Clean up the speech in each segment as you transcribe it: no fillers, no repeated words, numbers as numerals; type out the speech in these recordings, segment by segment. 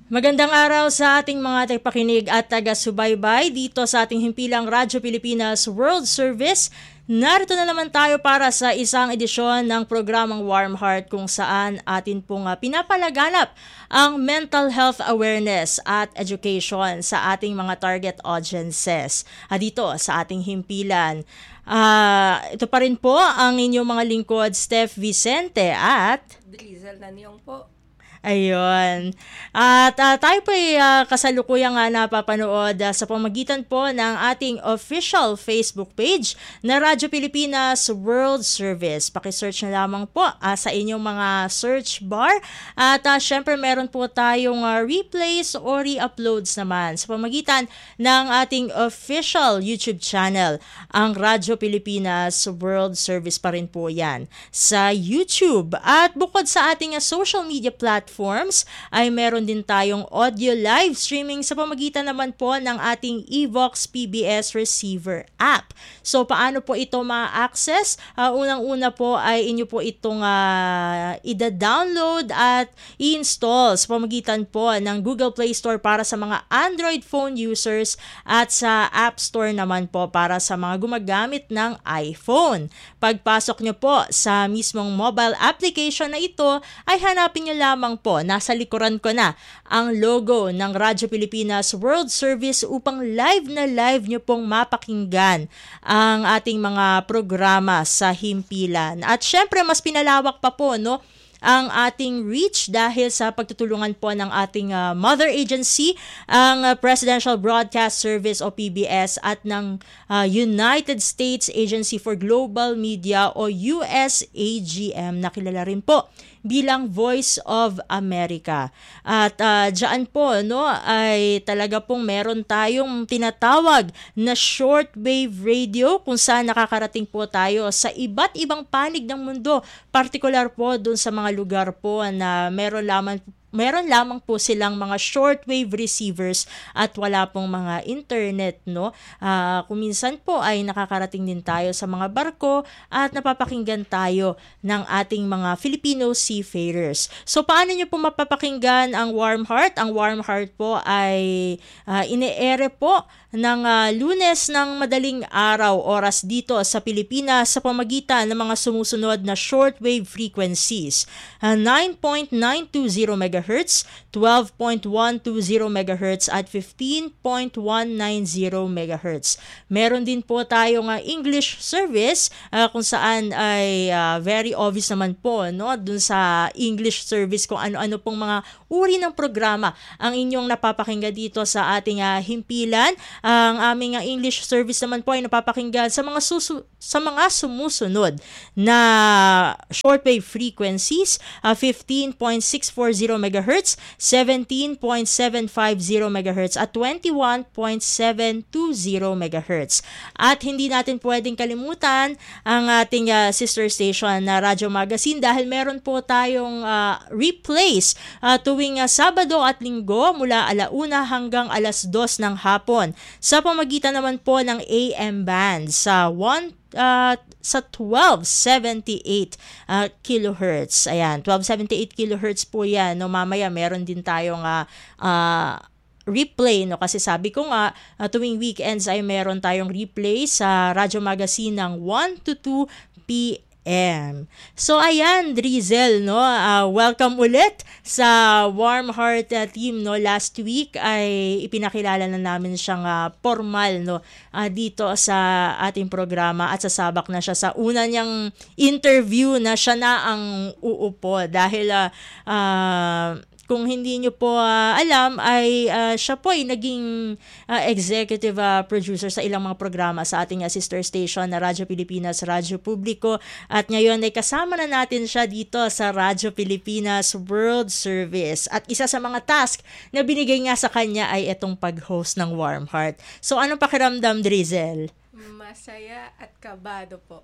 Magandang araw sa ating mga tagapakinig at taga-subaybay dito sa ating himpilang Radyo Pilipinas World Service. Narito na naman tayo para sa isang edisyon ng programang Warm Heart kung saan atin pong pinapalaganap ang mental health awareness at education sa ating mga target audiences dito sa ating himpilan. Ito pa rin po ang inyong mga lingkod, Steph Vicente at Drizzle Nanyong po. Ayun. At tayo po ay kasalukuyang napapanood sa pamagitan po ng ating official Facebook page na Radyo Pilipinas World Service. Paki-search na lamang po sa inyong mga search bar. At syempre meron po tayong replays o re-uploads naman sa pamagitan ng ating official YouTube channel. Ang Radyo Pilipinas World Service pa rin po yan sa YouTube. At bukod sa ating social media platforms, ay meron din tayong audio live streaming sa pamagitan naman po ng ating Evox PBS receiver app. So paano po ito ma-access? Unang-una po ay inyo po itong ida-download at i-install sa pamagitan po ng Google Play Store para sa mga Android phone users at sa App Store naman po para sa mga gumagamit ng iPhone. Pagpasok nyo po sa mismong mobile application na ito ay hanapin nyo lamang po, nasa likuran ko na ang logo ng Radyo Pilipinas World Service upang live na live nyo pong mapakinggan ang ating mga programa sa himpilan. At syempre mas pinalawak pa po ang ating reach dahil sa pagtutulungan po ng ating mother agency, ang Presidential Broadcast Service o PBS at ng United States Agency for Global Media o USAGM na kilala rin po bilang Voice of America. At dyan po ay talaga pong meron tayong tinatawag na shortwave radio kung saan nakakarating po tayo sa iba't ibang panig ng mundo, partikular po dun sa mga lugar po na meron lamang po silang mga shortwave receivers at wala pong mga internet, kung minsan po ay nakakarating din tayo sa mga barko at napapakinggan tayo ng ating mga Filipino seafarers. So paano nyo po mapapakinggan ang Warm Heart? Ang Warm Heart po ay ine-ere po ng Lunes ng madaling araw oras dito sa Pilipinas sa pamagitan ng mga sumusunod na shortwave frequencies. 9.920 MHz, 12.120 MHz at 15.190 MHz. Meron din po tayong English service kung saan ay very obvious naman po dun sa English service kung ano-ano pong mga uri ng programa ang inyong napapakinggan dito sa ating himpilan. Ang aming English service naman po ay napapakinggan sa mga sumusunod na shortwave frequencies, 15.640 MHz, 17.750 MHz at 21.720 MHz. At hindi natin pwedeng kalimutan ang ating sister station na Radyo Magazine dahil meron po tayong replays tuwing Sabado at Linggo mula 1:00 hanggang 2:00 ng hapon sa pamagitan naman po ng AM band sa 1278 kilohertz. Ayan, 1278 kilohertz po yan. Mamaya meron din tayong replay, kasi sabi ko nga tuwing weekends ay meron tayong replay sa Radyo Magazine ng 1 to 2 p.m. So ayan, Drizzle, welcome ulit sa Warm Heart team. Last week ay ipinakilala na namin siyang formal dito sa ating programa at sasabak na siya sa una niyang interview na siya na ang uupo dahil kung hindi nyo po alam ay siya po ay naging executive producer sa ilang mga programa sa ating sister station na Radyo Pilipinas, Radyo Publiko, at ngayon ay kasama na natin siya dito sa Radyo Pilipinas World Service. At isa sa mga task na binigay nga sa kanya ay itong pag-host ng Warm Heart. So anong pakiramdam, Drizzle? Masaya at kabado po.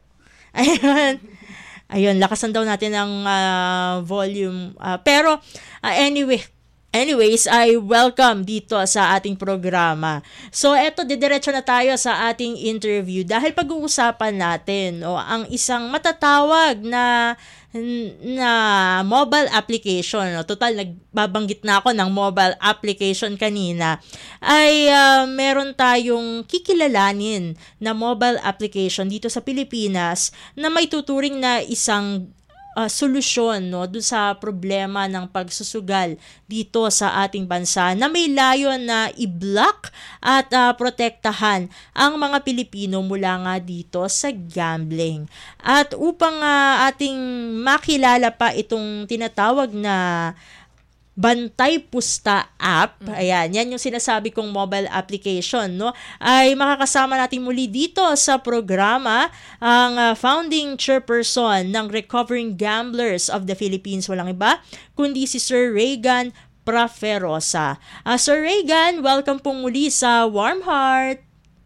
Ayun, lakasan daw natin ang volume. Pero anyway, Anyways, I welcome dito sa ating programa. So, eto, didiretso na tayo sa ating interview dahil pag-uusapan natin ang isang matatawag na mobile application. No? Total, nagbabanggit na ako ng mobile application kanina. Ay meron tayong kikilalanin na mobile application dito sa Pilipinas na may tuturing na isang solusyon dun sa problema ng pagsusugal dito sa ating bansa na may layon na i-block at protektahan ang mga Pilipino mula nga dito sa gambling. At upang ating makilala pa itong tinatawag na Bantay Pusta app, ayan, yan yung sinasabi kong mobile application, no? Ay makakasama natin muli dito sa programa ang founding chairperson ng Recovering Gamblers of the Philippines, walang iba, kundi si Sir Regan Praferosa. Sir Regan, welcome pong muli sa Warm Heart.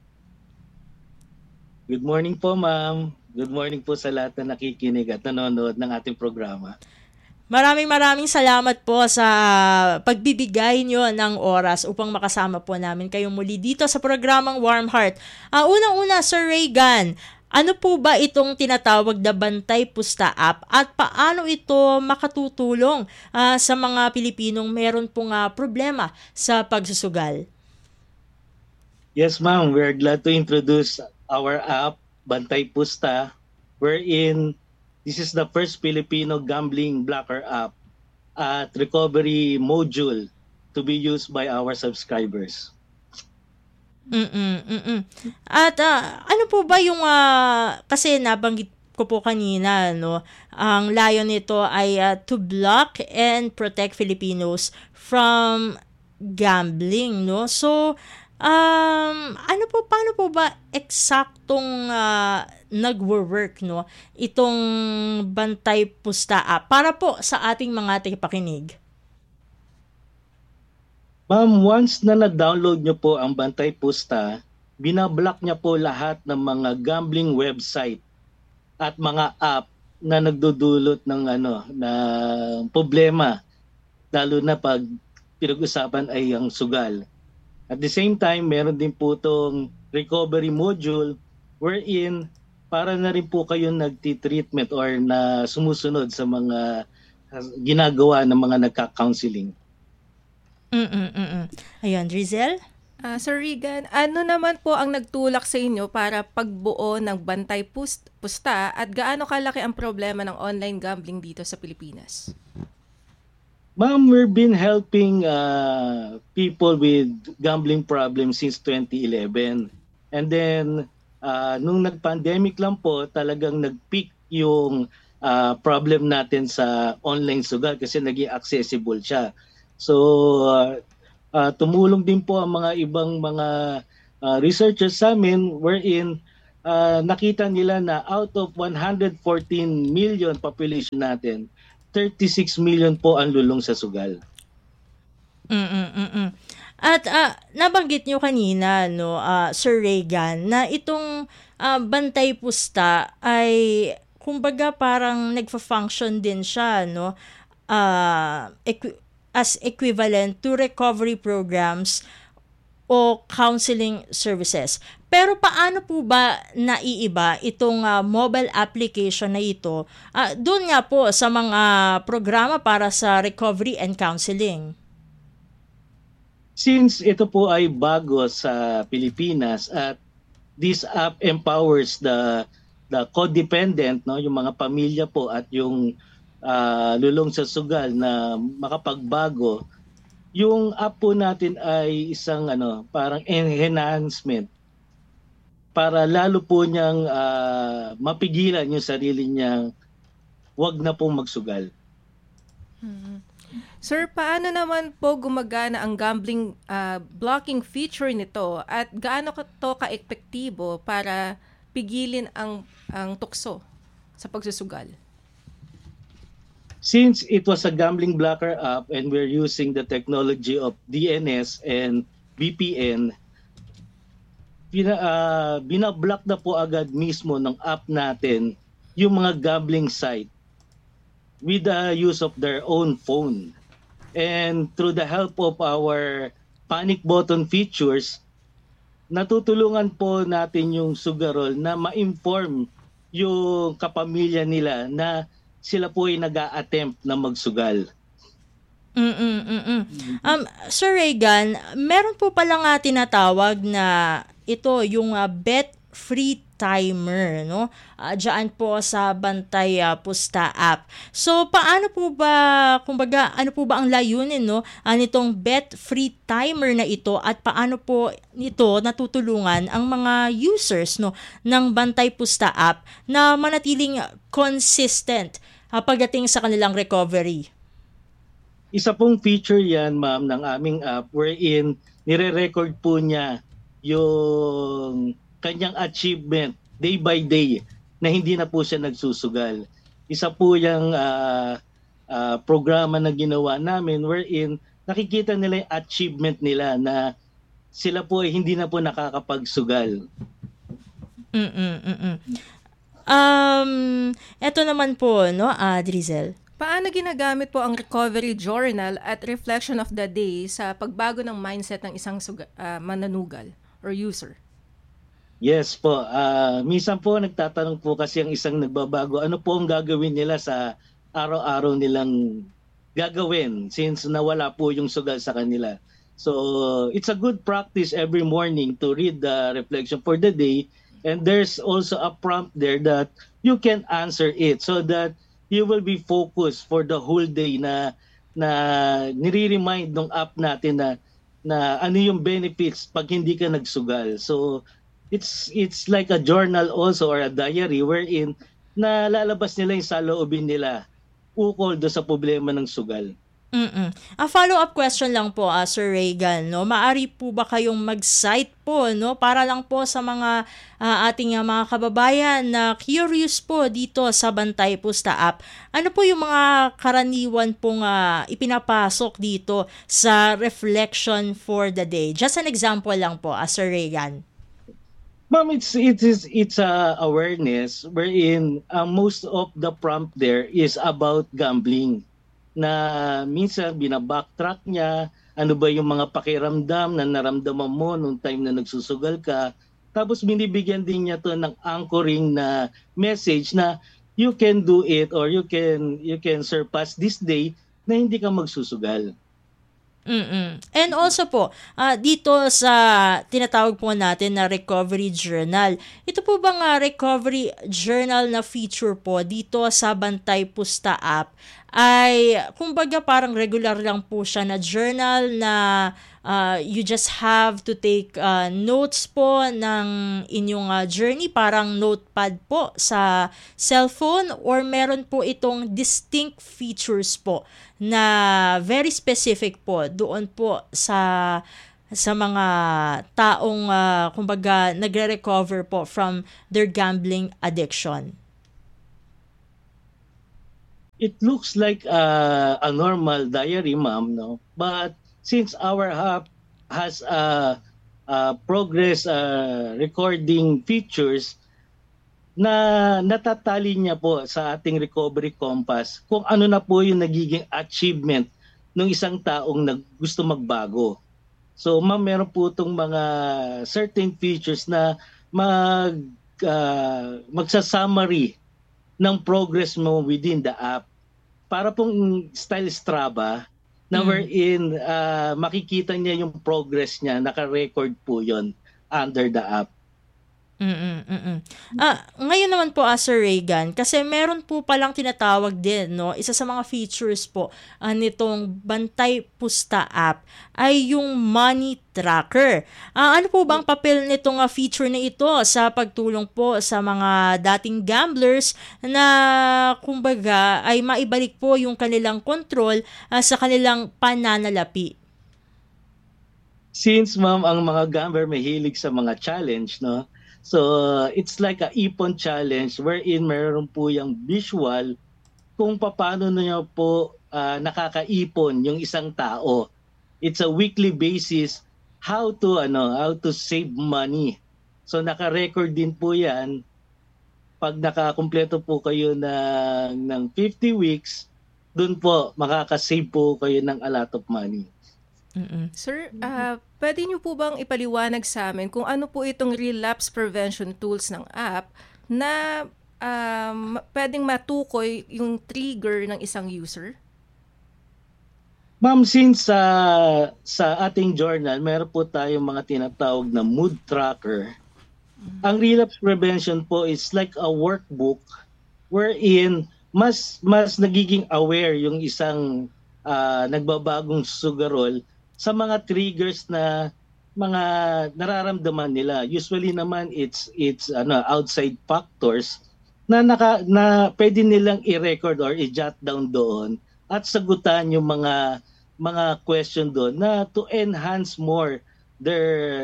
Good morning po, ma'am. Good morning po sa lahat na nakikinig at nanonood ng ating programa. Maraming salamat po sa pagbibigay nyo ng oras upang makasama po namin kayo muli dito sa programang Warm Heart. Unang-una, Sir Regan, ano po ba itong tinatawag na Bantay Pusta app at paano ito makatutulong sa mga Pilipinong meron pong problema sa pagsusugal? Yes, ma'am. We're glad to introduce our app, Bantay Pusta, wherein this is the first Filipino gambling blocker app at recovery module to be used by our subscribers. At ano po ba yung kasi nabanggit ko po kanina, no, ang layon nito ay to block and protect Filipinos from gambling, no? So paano po ba eksaktong nagwo-work, no, itong Bantay Pusta app para po sa ating mga tagapakinig? Ma'am, once na na-download nyo po ang Bantay Pusta, binablock niya po lahat ng mga gambling website at mga app na nagdudulot ng na problema, lalo na pag pinag-usapan ay ang sugal. At the same time, meron din po itong recovery module wherein para na rin po kayo nagti-treatment or na sumusunod sa mga ginagawa ng mga nagka-counseling. Ayun, Drizel? Sir Regan, ano naman po ang nagtulak sa inyo para pagbuo ng Bantay Pusta at gaano kalaki ang problema ng online gambling dito sa Pilipinas? Ma'am, we've been helping people with gambling problems since 2011. And then, nung nag-pandemic lang po, talagang nag-peak yung problem natin sa online sugal kasi naging accessible siya. So, tumulong din po ang mga ibang mga researchers sa amin wherein nakita nila na out of 114 million population natin, 36 million po ang lulong sa sugal. At nabanggit nyo kanina, no, Sir Regan, na itong Bantay Pusta ay kumbaga parang nagfa-function din siya, no, as equivalent to recovery programs o counseling services. Pero paano po ba naiiba itong mobile application na ito doon nga po sa mga programa para sa recovery and counseling? Since ito po ay bago sa Pilipinas at this app empowers the codependent, no, yung mga pamilya po at yung lulong sa sugal na makapagbago, yung app po natin ay isang parang enhancement para lalo po niyang mapigilan yung sarili niyang wag na pong magsugal. Sir, paano naman po gumagana ang gambling blocking feature nito at gaano to ka-epektibo para pigilin ang tukso sa pagsusugal? Since it was a gambling blocker app and we're using the technology of DNS and VPN, binablock na po agad mismo ng app natin yung mga gambling site with the use of their own phone. And through the help of our panic button features, natutulungan po natin yung sugarol na ma-inform yung kapamilya nila na sila po ay nag-a-attempt na magsugal. Sir Reagan, meron po pala nga tinatawag na ito yung bet free timer, no? Diyan po sa Bantay Pusta app. So paano po ba, kumbaga, ano po ba ang layunin, no, nitong bet free timer na ito, at paano po nito natutulungan ang mga users, no, ng Bantay Pusta app na manatiling consistent pagdating sa kanilang recovery? Isa pong feature yan, ma'am, ng aming app wherein nire-record po niya yung kanyang achievement day by day na hindi na po siya nagsusugal. Isa po yung programa na ginawa namin wherein nakikita nila yung achievement nila na sila po ay hindi na po nakakapagsugal. Eto naman po, no, Drizel. Paano ginagamit po ang recovery journal at reflection of the day sa pagbago ng mindset ng isang mananugal or user? Yes po. Minsan po nagtatanong po kasi ang isang nagbabago, ano po ang gagawin nila sa araw-araw nilang gagawin since nawala po yung sugal sa kanila. So it's a good practice every morning to read the reflection for the day, and there's also a prompt there that you can answer it so that you will be focused for the whole day na nire-remind ng app natin na ano yung benefits pag hindi ka nagsugal. So it's like a journal also or a diary wherein na lalabas nila yung saloobin nila ukol do sa problema ng sugal. A follow-up question lang po, Sir Reagan, no? Maari po ba kayong mag-cite po, no, para lang po sa mga ating mga kababayan na curious po dito sa Bantay Pusta app? Ano po yung mga karaniwan pong ipinapasok dito sa reflection for the day? Just an example lang po, Sir Reagan. Ma'am, it's awareness wherein most of the prompt there is about gambling. Na minsan binabacktrack niya, ano ba yung mga pakiramdam na naramdaman mo nung time na nagsusugal ka. Tapos binibigyan din niya to ng anchoring na message na you can do it or you can surpass this day na hindi ka magsusugal. And also po, dito sa tinatawag po natin na recovery journal, ito po bang recovery journal na feature po dito sa Bantay Pusta app ay kumbaga parang regular lang po siya na journal na you just have to take notes po ng inyong journey, parang notepad po sa cellphone, or meron po itong distinct features po na very specific po doon po sa mga taong kumbaga nagre-recover po from their gambling addiction? It looks like a normal diary, ma'am, no? But since our app has progress recording features na natatali niya po sa ating recovery compass kung ano na po yung nagiging achievement ng isang taong gusto magbago. So, ma'am, meron po itong mga certain features na magsa-summary ng progress mo within the app. Para pong style Strava na wherein makikita niya yung progress niya, naka-record po yon under the app. Ngayon naman po, Sir Reagan, kasi meron po palang tinatawag din, no, isa sa mga features po nitong Bantay Pusta app ay yung money tracker. Ano po bang papel nitong feature na ito sa pagtulong po sa mga dating gamblers na kumbaga ay maibalik po yung kanilang control sa kanilang pananalapi? Since, ma'am, ang mga gambler mahilig sa mga challenge, no? So, it's like a ipon challenge wherein meron po yung visual kung paano niya po nakakaipon yung isang tao. It's a weekly basis how to save money. So, naka-record din po yan. Pag nakakumpleto po kayo ng 50 weeks, Doon po, makakasave po kayo ng a lot of money. Sir, pwede niyo po bang ipaliwanag sa amin kung ano po itong relapse prevention tools ng app na pwedeng matukoy yung trigger ng isang user? Ma'am, since sa ating journal, meron po tayong mga tinatawag na mood tracker. Ang relapse prevention po is like a workbook wherein mas nagiging aware yung isang nagbabagong sugarol sa mga triggers na mga nararamdaman nila. Usually naman it's outside factors na pwede nilang i-record or i-jot down doon at sagutan yung mga question doon na to enhance more their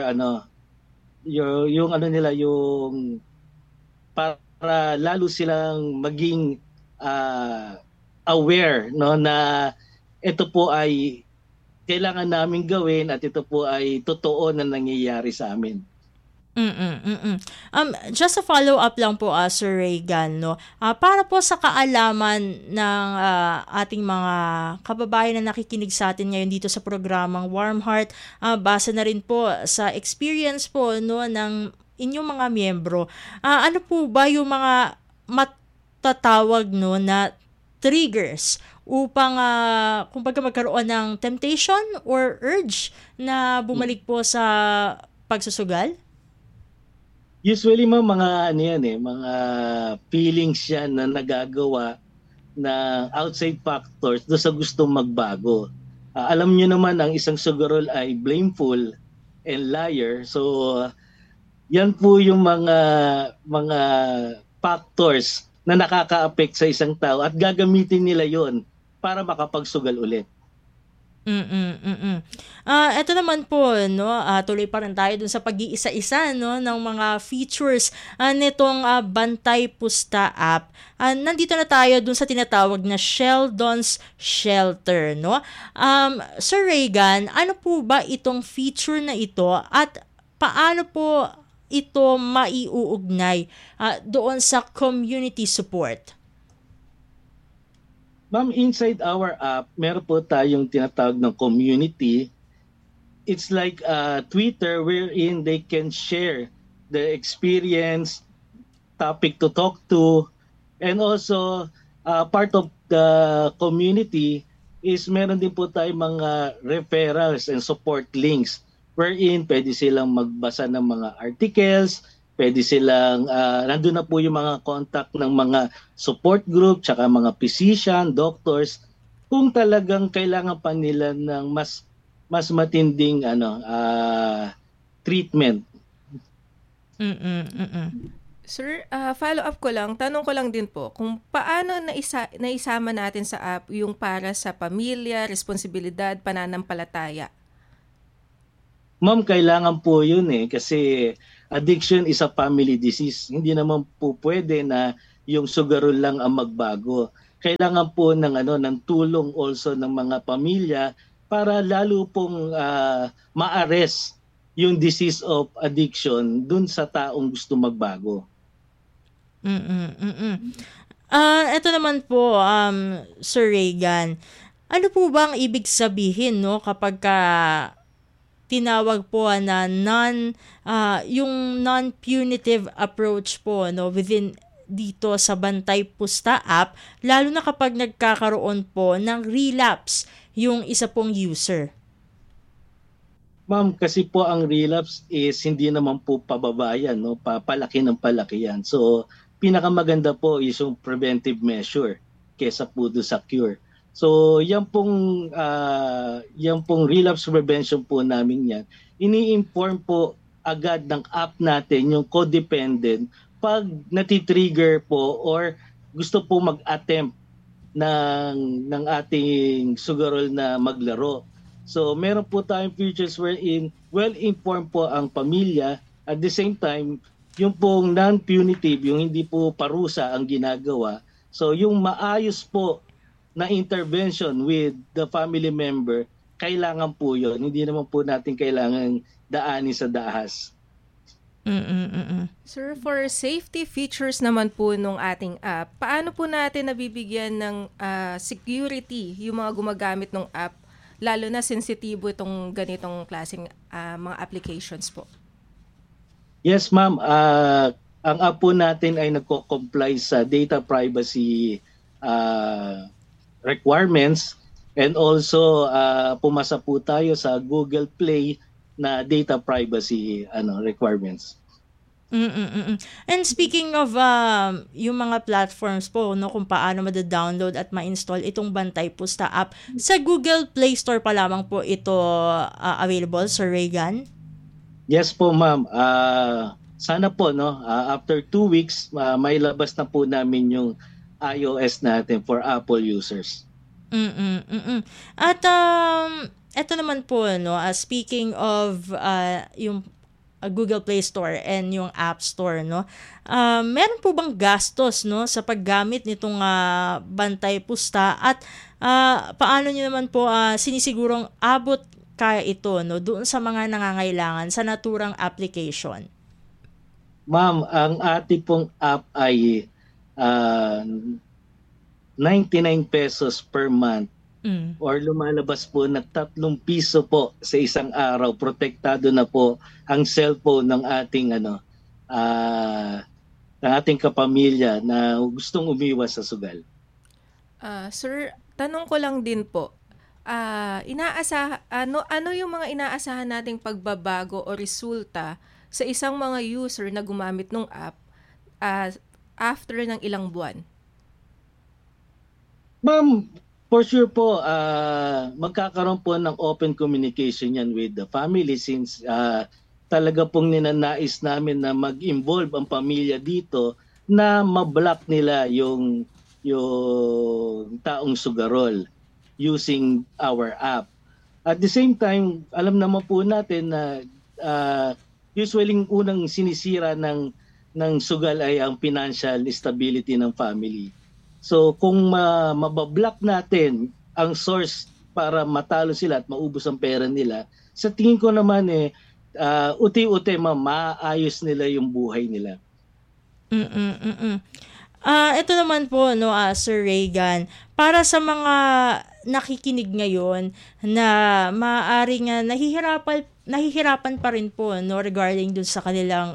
yung nila, yung para lalo silang maging aware, no, na ito po ay kailangan naming gawin at ito po ay totoo na nangyayari sa amin. Just a follow-up lang po, Sir Reagan, no? Para po sa kaalaman ng ating mga kababayan na nakikinig sa atin ngayon dito sa programang Warm Heart, base na rin po sa experience po, no, ng inyong mga miyembro. Ano po ba yung mga matatawag, no, na triggers upang kumbaga magkaroon ng temptation or urge na bumalik po sa pagsusugal? Usually mga mga feelings yan na nagagawa na outside factors do sa gustong magbago. Alam niyo naman ang isang sugarol ay blameful and liar. So yan po yung mga factors na nakaka-affect sa isang tao at gagamitin nila yon para makapagsugal ulit. Ito naman po, no, tuloy pa rin tayo dun sa pag-iisa-isa, no, ng mga features nitong Bantay Pusta app. Nandito na tayo dun sa tinatawag na Sheldon's Shelter, no. Sir Reagan, ano po ba itong feature na ito at paano po ito maiuugnay doon sa community support? Ma'am, inside our app, meron po tayong tinatawag ng community. It's like Twitter wherein they can share the experience, topic to talk to, and also part of the community is meron din po tayong mga referrals and support links wherein pwede silang magbasa ng mga articles, pwede silang, nandun na po yung mga contact ng mga support group, tsaka mga physician, doctors, kung talagang kailangan pa nila ng mas matinding treatment. Sir, follow up ko lang, tanong ko lang din po, kung paano naisama natin sa app yung para sa pamilya, responsibilidad, pananampalataya? Ma'am, kailangan po yun kasi addiction is a family disease. Hindi naman po pwede na yung sugarol lang ang magbago. Kailangan po ng tulong also ng mga pamilya para lalo pong ma-arrest yung disease of addiction dun sa taong gusto magbago. Ito naman po, Sir Reagan, ano po ba ang ibig sabihin, no, kapag tinawag po na yung non-punitive approach po, no, within dito sa Bantay Pusta app, lalo na kapag nagkakaroon po ng relapse yung isa pong user? Ma'am, kasi po ang relapse is hindi naman po pababayan, no, palaki ng palaki yan. So pinakamaganda po is yung preventive measure kesa po do sa cure. So yan pong relapse prevention po namin yan. Ini-inform po agad ng app natin yung codependent pag natitrigger po or gusto po mag-attempt ng ating sugarol na maglaro. So meron po tayong features wherein well-informed po ang pamilya, at the same time yung pong non-punitive, yung hindi po parusa ang ginagawa. So yung maayos po na intervention with the family member, kailangan po yun. Hindi naman po natin kailangan daanin sa dahas. Sir, for safety features naman po nung ating app, paano po natin nabibigyan ng security yung mga gumagamit ng app, lalo na sensitibo itong ganitong klaseng mga applications po? Yes, ma'am. Ang app po natin ay nagko-comply sa data privacy requirements, and also pumasa po tayo sa Google Play na data privacy requirements. And speaking of yung mga platforms po, no, kung paano mada-download at ma-install itong Bantay Pusta app, sa Google Play Store pa lamang po ito available, Sir Regan? Yes po, ma'am. Sana po, no, after 2 weeks, may labas na po namin yung iOS natin for Apple users. At eto naman po, no, speaking of yung Google Play Store and yung App Store, no, meron po bang gastos, no, sa paggamit nitong Bantay Pusta, at paano niyo naman po sinisigurong abot kaya ito, no, doon sa mga nangangailangan sa naturang application? Ma'am, ang ating pong app ay 99 pesos per month, or lumalabas po na 3 piso po sa isang araw. Protektado na po ang cellphone ng ating ng ating kapamilya na gustong umiwas sa sugal. Sir, tanong ko lang din po, ano yung mga inaasahan nating pagbabago o resulta sa isang mga user na gumamit ng app after ng ilang buwan? Ma'am, for sure po, magkakaroon po ng open communication yan with the family, since talaga pong ninanais namin na mag-involve ang pamilya dito na ma-block nila yung taong sugarol using our app. At the same time, alam naman po natin na usually unang sinisira ng sugal ay ang financial stability ng family. So kung mabablock natin ang source para matalo sila at maubos ang pera nila, sa tingin ko naman uti-uti maayos nila yung buhay nila. Ito naman po, no, Sir Regan, para sa mga nakikinig ngayon na maaaring nahihirapan pa rin po, no, regarding dun sa kanilang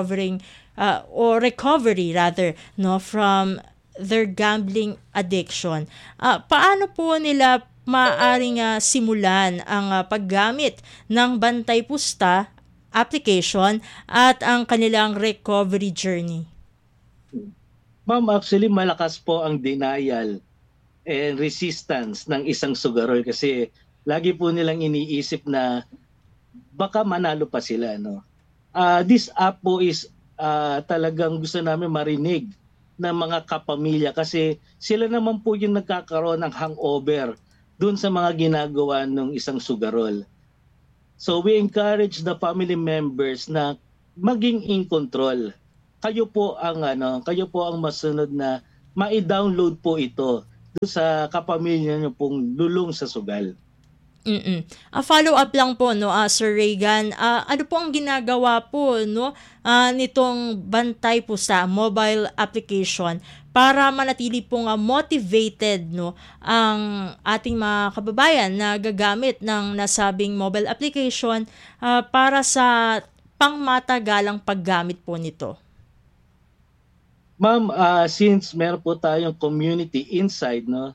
recovery rather, no, from their gambling addiction. Paano po nila maaaring simulan ang paggamit ng Bantay Pusta application at ang kanilang recovery journey? Ma'am, actually malakas po ang denial and resistance ng isang sugarol, kasi lagi po nilang iniisip na baka manalo pa sila, no. This app po is talagang gusto namin marinig ng mga kapamilya, kasi sila naman po yung nagkakaroon ng hangover dun sa mga ginagawa ng isang sugarol. So we encourage the family members na maging in control. Kayo po ang masunod na ma-download po ito dun sa kapamilya niyo pong lulong sa sugal. Follow up lang po, no, Sir Regan, ano po ang ginagawa po, no, nitong Bantay Pusta mobile application para manatili pong motivated, no, ang ating mga kababayan na gagamit ng nasabing mobile application para sa pangmatagalang paggamit po nito? Ma'am, since meron po tayong community inside, no,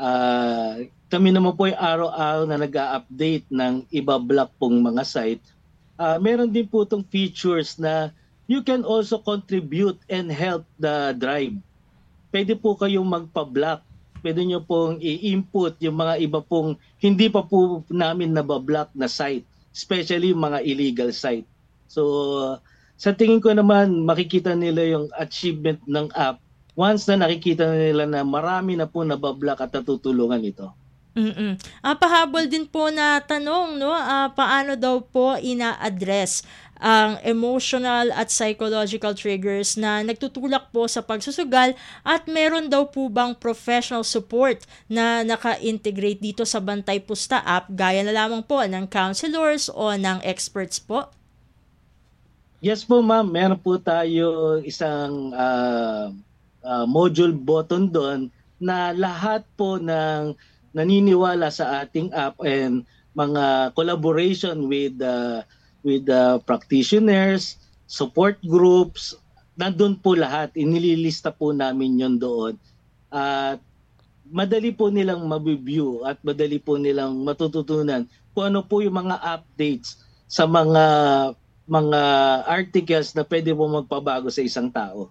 kami naman po ay araw-araw na nag-a-update ng iba-block pong mga site. Meron din po itong features na you can also contribute and help the drive. Pwede po kayong magpa-block. Pwede nyo pong i-input yung mga iba pong hindi pa po namin nabablock na site, especially yung mga illegal site. So, sa tingin ko naman, makikita nila yung achievement ng app once na nakikita nila na marami na po nabablock at natutulungan ito. Pahabol din po na tanong, no, paano daw po ina-address ang emotional at psychological triggers na nagtutulak po sa pagsusugal, at meron daw po bang professional support na naka-integrate dito sa Bantay Pusta app, gaya na lamang po ng counselors o ng experts po? Yes po ma'am, meron po tayo isang module button doon na lahat po ng naniniwala sa ating app and mga collaboration with practitioners, support groups, nandun po lahat. Inililista po namin yon doon. At madali po nilang mabiview at madali po nilang matututunan kung ano po yung mga updates sa mga articles na pwede po magpabago sa isang tao.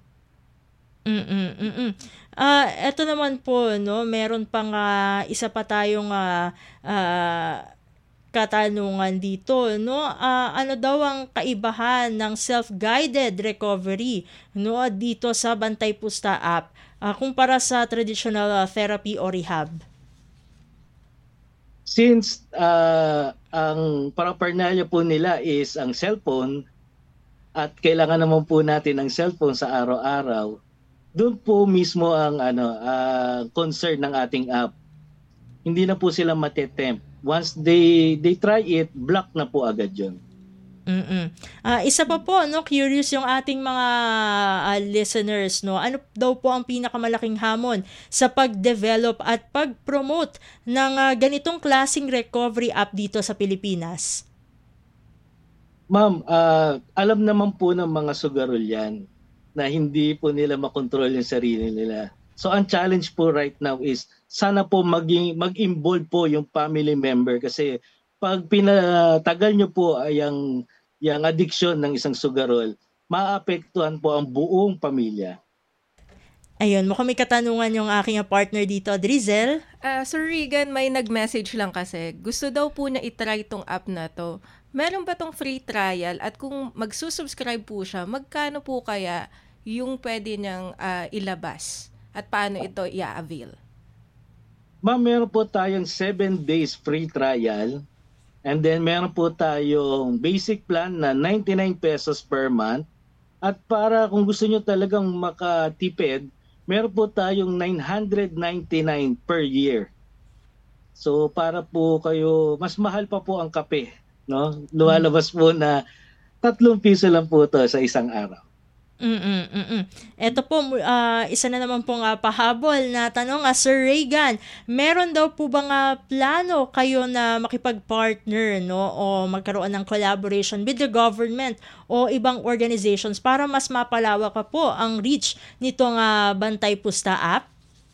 Eto naman po, no, meron pang isa pa tayong katanungan dito, no? Ano daw ang kaibahan ng self-guided recovery, no, dito sa Bantay Pusta app kumpara sa traditional therapy o rehab? Since ang paraphernalia po nila is ang cellphone at kailangan naman po natin ang cellphone sa araw-araw, doon po mismo ang concern ng ating app. Hindi na po sila matetempt. Once they try it, block na po agad yun. Isa pa po, no, curious yung ating mga listeners, no. Ano daw po ang pinakamalaking hamon sa pag-develop at pag-promote ng ganitong klaseng recovery app dito sa Pilipinas? Ma'am, alam naman po ng mga sugarol yan na hindi po nila makontrol yung sarili nila. So ang challenge po right now is sana po mag-involve po yung family member kasi pag pinatagal nyo po yung addiction ng isang sugarol, maapektuhan po ang buong pamilya. Ayun, mukhang may katanungan yung aking partner dito, Drizel. Sir Regan, may nag-message lang kasi. Gusto daw po niya itry itong app na to. Meron ba tong free trial? At kung magsusubscribe po siya, magkano po kaya yung pwede niyang ilabas? At paano ito i-avail? Ma'am, meron po tayong 7 days free trial. And then meron po tayong basic plan na 99 pesos per month. At para kung gusto nyo talagang makatipid, meron po tayong 999 per year. So para po kayo, mas mahal pa po ang kape. No? Lumalabas po na 3 piso lang po to sa isang araw. Ito po, isa na naman pong pahabol na tanong, Sir Regan, meron daw po bang plano kayo na makipag-partner, no, o magkaroon ng collaboration with the government o ibang organizations para mas mapalawak pa po ang reach nitong Bantay Pusta app?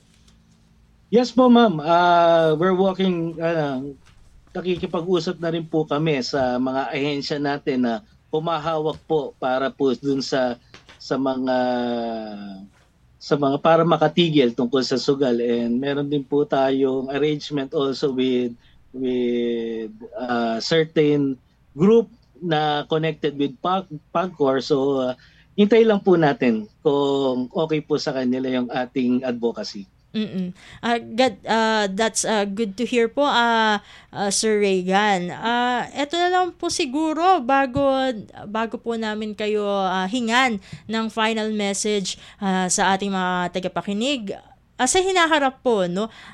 Yes po ma'am, we're working, nakikipag-usap na rin po kami sa mga ahensya natin na pumahawak po para po dun sa mga para makatigil tungkol sa sugal, and meron din po tayong arrangement also with certain group na connected with PAGCOR. So hintay lang po natin kung okay po sa kanila yung ating advocacy. That's good to hear po, Sir Regan. Eto na lang po siguro bago po namin kayo hingan ng final message sa ating mga tagapakinig. Sa hinaharap po, no,